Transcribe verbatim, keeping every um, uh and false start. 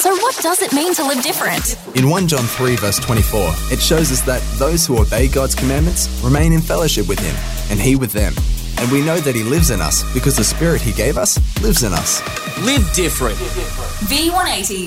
So what does it mean to live different? In First John three verse twenty-four, it shows us that those who obey God's commandments remain in fellowship with Him, and He with them. And we know that He lives in us because the Spirit He gave us lives in us. Live different. V one eighty.